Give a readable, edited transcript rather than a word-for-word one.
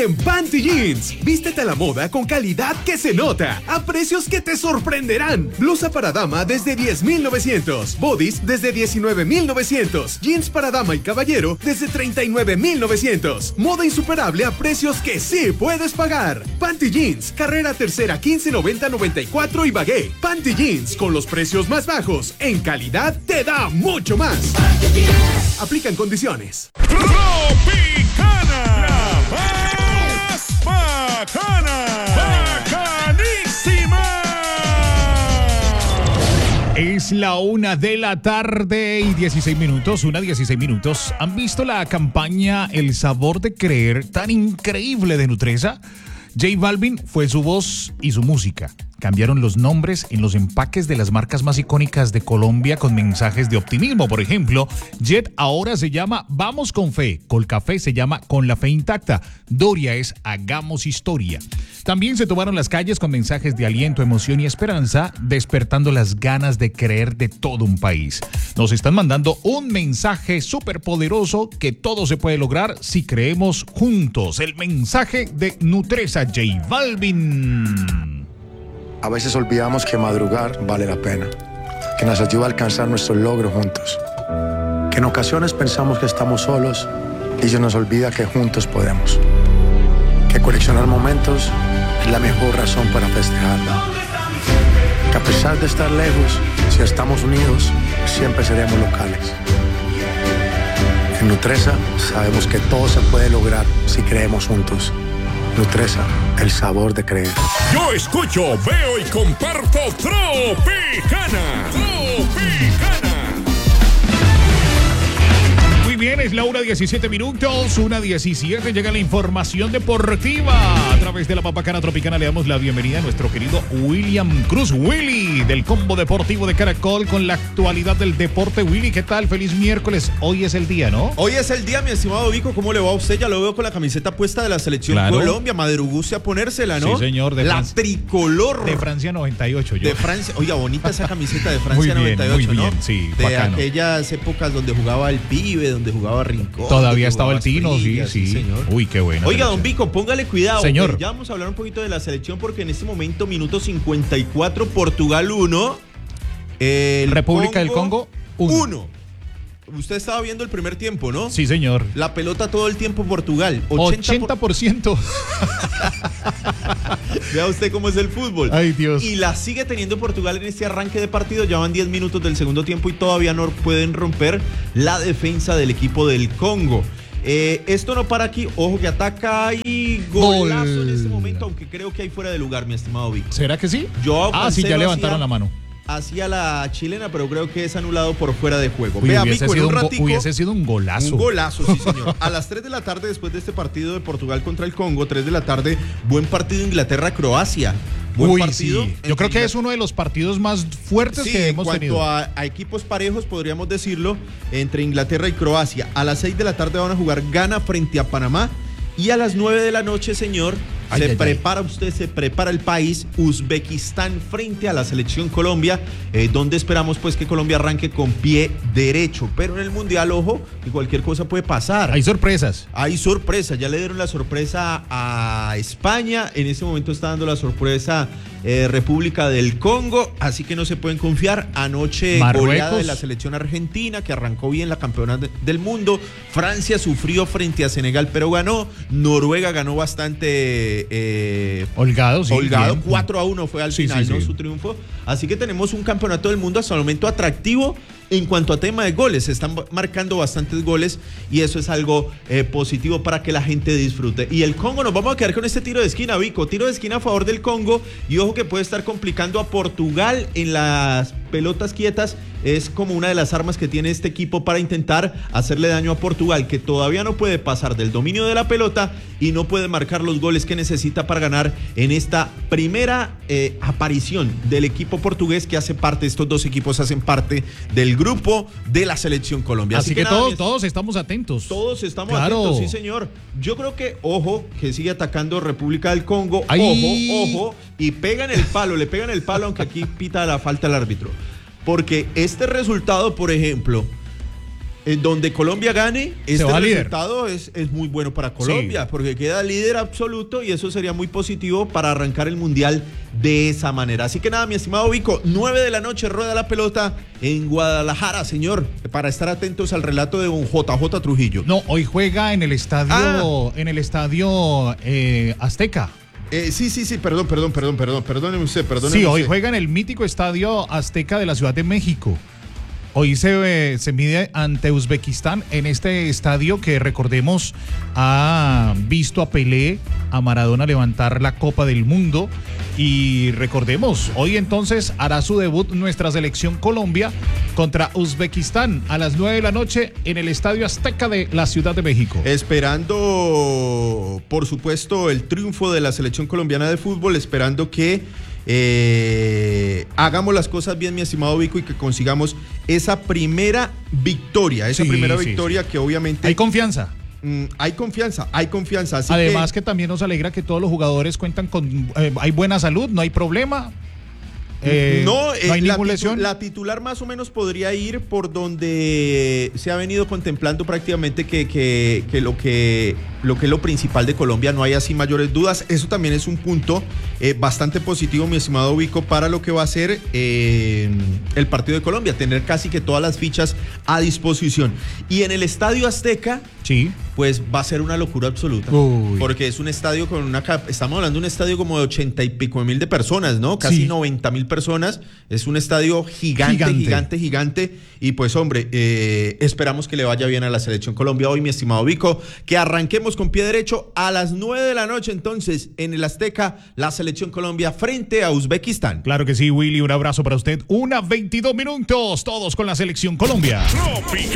en Panty Jeans. Vístete a la moda con calidad que se nota, a precios que te sorprenderán. Blusa para dama desde 10,900, bodies desde 19,900, jeans para dama y caballero desde 39,900. Moda insuperable a precios que sí puedes pagar. Panty Jeans, carrera tercera 1590-94 y Bagué. Panty Jeans, con los precios más bajos, en calidad te da mucho más. Aplican condiciones. Tropicana, la más bacana, bacanísima. Es la 1:16 p.m. 1:16 p.m. ¿Han visto la campaña El Sabor de Creer tan increíble de Nutresa? J Balvin fue su voz y su música. Cambiaron los nombres en los empaques de las marcas más icónicas de Colombia con mensajes de optimismo. Por ejemplo, Jet ahora se llama Vamos con Fe. Colcafé se llama Con la Fe Intacta. Doria es Hagamos Historia. También se tomaron las calles con mensajes de aliento, emoción y esperanza, despertando las ganas de creer de todo un país. Nos están mandando un mensaje súper poderoso que todo se puede lograr si creemos juntos. El mensaje de Nutresa J Balvin. A veces olvidamos que madrugar vale la pena, que nos ayuda a alcanzar nuestros logros juntos, que en ocasiones pensamos que estamos solos y se nos olvida que juntos podemos, que coleccionar momentos es la mejor razón para festejarlo, que a pesar de estar lejos, si estamos unidos, siempre seremos locales. En Nutresa sabemos que todo se puede lograr si creemos juntos. Nutresa, el sabor de creer. Yo escucho, veo y comparto Tropicana. Tropicana. Muy bien, es la 1:17 p.m. 1:17. Llega la información deportiva. A través de la Papacana Tropicana le damos la bienvenida a nuestro querido William Cruz. Willy, del Combo Deportivo de Caracol, con la actualidad del deporte. Willy, ¿qué tal? Feliz miércoles. Hoy es el día, ¿no? Hoy es el día, mi estimado Vico. ¿Cómo le va a usted? Ya lo veo con la camiseta puesta de la Selección Colombia. Madruguste a ponérsela, ¿no? Sí, señor. La tricolor. De Francia 98. De Francia. Oiga, bonita esa camiseta de Francia muy bien, 98, muy ¿no? bien, sí, de bacano. Aquellas épocas donde jugaba el Pibe, donde jugaba Rincón. Todavía estaba el Tino, Asprilla, sí. señor. Uy, qué bueno. Oiga, don Vico, póngale cuidado. Señor. Ya vamos a hablar un poquito de la selección porque en este momento, minuto 54, Portugal 1. República del Congo 1. Usted estaba viendo el primer tiempo, ¿no? Sí, señor. La pelota todo el tiempo Portugal. 80%. Vea usted cómo es el fútbol. Ay, Dios. Y la sigue teniendo Portugal en este arranque de partido. Ya van 10 minutos del segundo tiempo y todavía no pueden romper la defensa del equipo del Congo. Esto no para aquí. Ojo que ataca y golazo en este momento, aunque creo que hay fuera de lugar, mi estimado Vic. ¿Será que sí? Sí, ya levantaron la mano. Hacia la chilena, pero creo que es anulado por fuera de juego. Uy, Vea, hubiese sido un golazo. Un golazo, sí, señor. A las 3 de la tarde, después de este partido de Portugal contra el Congo, 3 de la tarde, buen partido Inglaterra-Croacia. Buen partido. Sí. Yo creo que es uno de los partidos más fuertes que hemos tenido. En cuanto a equipos parejos, podríamos decirlo, entre Inglaterra y Croacia. A las 6 de la tarde van a jugar Ghana frente a Panamá. Y a las 9 de la noche, señor, se prepara el país, Uzbekistán frente a la selección Colombia, donde esperamos pues que Colombia arranque con pie derecho. Pero en el Mundial, ojo, que cualquier cosa puede pasar. Hay sorpresas. Ya le dieron la sorpresa a España, en este momento está dando la sorpresa República del Congo, así que no se pueden confiar. Anoche Marruecos. Goleada de la selección argentina, que arrancó bien la campeona del mundo. Francia sufrió frente a Senegal, pero ganó. Noruega ganó bastante holgado, sí. Holgado, bien. 4-1 fue al final, ¿no? Su triunfo. Así que tenemos un campeonato del mundo hasta el momento atractivo. En cuanto a tema de goles, se están marcando bastantes goles y eso es algo positivo para que la gente disfrute. Y el Congo, nos vamos a quedar con este tiro de esquina, Vico. Tiro de esquina a favor del Congo y ojo que puede estar complicando a Portugal en las pelotas quietas. Es como una de las armas que tiene este equipo para intentar hacerle daño a Portugal, que todavía no puede pasar del dominio de la pelota y no puede marcar los goles que necesita para ganar en esta primera aparición del equipo portugués que hace parte, estos dos equipos hacen parte del grupo de la selección Colombia. Así que todos estamos atentos. Todos estamos atentos, sí señor. Yo creo que, ojo, que sigue atacando República del Congo. Ojo, y le pegan el palo, aunque aquí pita la falta el árbitro. Porque este resultado, por ejemplo, donde Colombia gane, este va líder. resultado es muy bueno para Colombia, porque queda líder absoluto y eso sería muy positivo para arrancar el Mundial de esa manera. Así que nada, mi estimado Vico, 9 de la noche, rueda la pelota en Guadalajara, señor, para estar atentos al relato de un JJ Trujillo. No, hoy juega en el estadio, Azteca. Sí, perdóneme usted. Sí, hoy juega en el mítico estadio Azteca de la Ciudad de México. Hoy se mide ante Uzbekistán en este estadio que, recordemos, ha visto a Pelé, a Maradona levantar la Copa del Mundo. Y recordemos, hoy entonces hará su debut nuestra selección Colombia contra Uzbekistán a las 9 de la noche en el estadio Azteca de la Ciudad de México. Esperando, por supuesto, el triunfo de la selección colombiana de fútbol, esperando que hagamos las cosas bien, mi estimado Vico, y que consigamos esa primera victoria, que obviamente hay confianza. Hay confianza. Así además que también nos alegra que todos los jugadores cuentan con hay buena salud, no hay problema. No hay ninguna lesión. La titular más o menos podría ir por donde se ha venido contemplando prácticamente que lo que es lo principal de Colombia, no hay así mayores dudas. Eso también es un punto bastante positivo, mi estimado Vico, para lo que va a ser el partido de Colombia, tener casi que todas las fichas a disposición. Y en el Estadio Azteca, sí, pues va a ser una locura absoluta. Uy. Porque es un estadio estamos hablando de un estadio como de 80 y pico mil de personas, ¿no? Casi 90.000 personas. Es un estadio gigante. Y pues, hombre, esperamos que le vaya bien a la selección Colombia hoy, mi estimado Vico. Que arranquemos con pie derecho a las 9 de la noche, entonces, en el Azteca, la selección Colombia frente a Uzbekistán. Claro que sí, Willy, un abrazo para usted. 1:22 minutos, todos con la selección Colombia.